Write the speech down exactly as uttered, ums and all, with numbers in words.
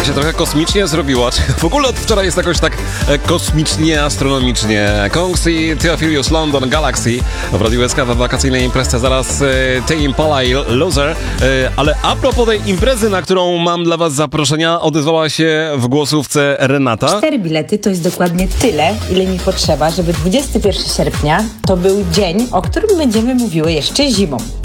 się trochę kosmicznie zrobiło. W ogóle od wczoraj jest jakoś tak e, kosmicznie, astronomicznie. Kongs i Theophilus London Galaxy w Radiu S K w wakacyjnej imprezie. Zaraz e, Tame Impala i Loser. E, ale a propos tej imprezy, na którą mam dla was zaproszenia, odezwała się w głosówce Renata. Cztery bilety to jest dokładnie tyle, ile mi potrzeba, żeby dwudziestego pierwszego sierpnia to był dzień, o którym będziemy mówiły jeszcze zimą.